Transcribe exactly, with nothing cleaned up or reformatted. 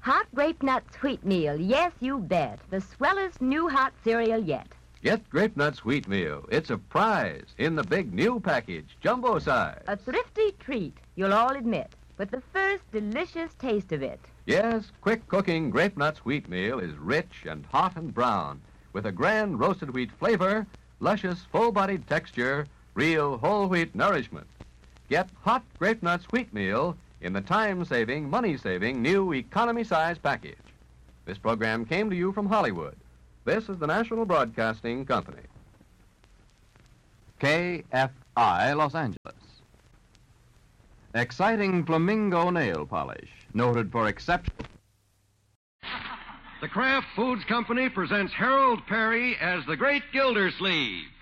Hot Grape Nut Sweet Meal. Yes, you bet. The swellest new hot cereal yet. Get Grape Nut Sweet Meal. It's a prize in the big new package, jumbo size. A thrifty treat, you'll all admit, but the first delicious taste of it. Yes, quick-cooking Grape Nut Sweet Meal is rich and hot and brown, with a grand roasted wheat flavor, luscious full-bodied texture, real whole wheat nourishment. Get hot Grape Nut Sweet Meal in the time-saving, money-saving new economy-size package. This program came to you from Hollywood. This is the National Broadcasting Company. K F I, Los Angeles. Exciting flamingo nail polish, noted for exceptional. The Kraft Foods Company presents Harold Perry as the Great Gildersleeve.